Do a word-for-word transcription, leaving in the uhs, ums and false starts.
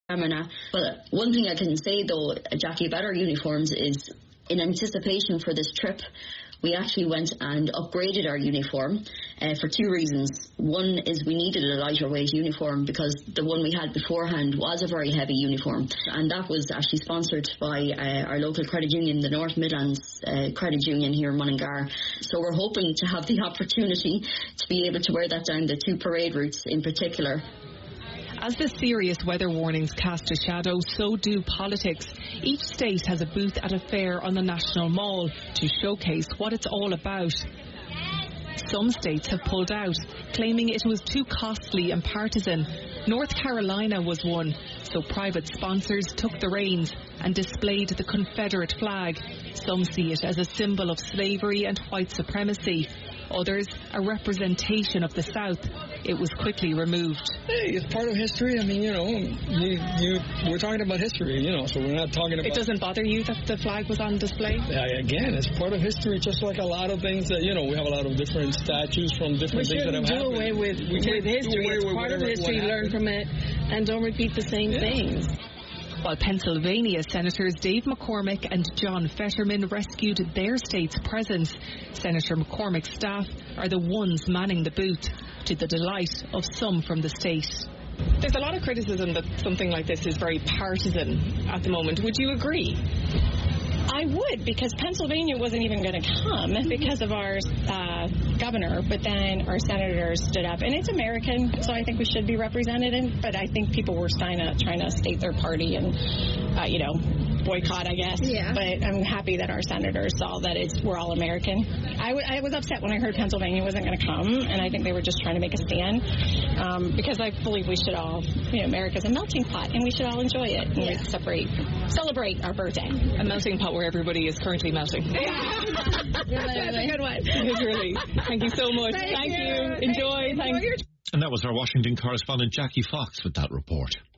But one thing I can say though, Jackie, about our uniforms is in anticipation for this trip, we actually went and upgraded our uniform uh, for two reasons. One is we needed a lighter weight uniform because the one we had beforehand was a very heavy uniform, and that was actually sponsored by uh, our local credit union, the North Midlands uh, Credit Union here in Mullingar. So we're hoping to have the opportunity to be able to wear that down the two parade routes in particular. As the serious weather warnings cast a shadow, so do politics. Each state has a booth at a fair on the National Mall to showcase what it's all about. Some states have pulled out, claiming it was too costly and partisan. North Carolina was one, so private sponsors took the reins and displayed the Confederate flag. Some see it as a symbol of slavery and white supremacy. Others, a representation of the South. It was quickly removed. Hey, it's part of history. I mean, you know, you, you, we're talking about history, you know, so we're not talking about... It doesn't bother you that the flag was on display? Yeah, again, it's part of history, just like a lot of things that, you know, we have a lot of different statues from different we things that have happened. We shouldn't do away with, with history. It's with part of history, learn from it, and don't repeat the same yeah. things. While Pennsylvania Senators Dave McCormick and John Fetterman rescued their state's presence, Senator McCormick's staff are the ones manning the booth, to the delight of some from the state. There's a lot of criticism that something like this is very partisan at the moment. Would you agree? I would, because Pennsylvania wasn't even going to come because of our uh, governor, but then our senators stood up. And it's American, so I think we should be represented. In, but I think people were trying to, trying to state their party and, uh, you know, boycott, I guess. Yeah. But I'm happy that our senators saw that it's we're all American. I, w- I was upset when I heard Pennsylvania wasn't going to come, and I think they were just trying to make a stand, um, because I believe we should all, you know, America's a melting pot, and we should all enjoy it and yeah. we separate, celebrate our birthday. A melting pot where everybody is currently melting. Yeah. That's a good one. Really. Thank you so much. Thank, Thank you. you. Enjoy. Thank you. And that was our Washington correspondent Jackie Fox with that report.